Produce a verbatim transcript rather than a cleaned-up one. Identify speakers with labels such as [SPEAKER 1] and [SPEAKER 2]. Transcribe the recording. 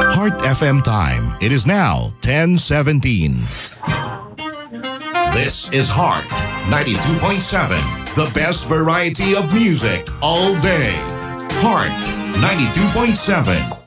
[SPEAKER 1] Heart F M time. It is now ten seventeen. This is Heart ninety-two point seven. The best variety of music all day. Heart ninety-two point seven.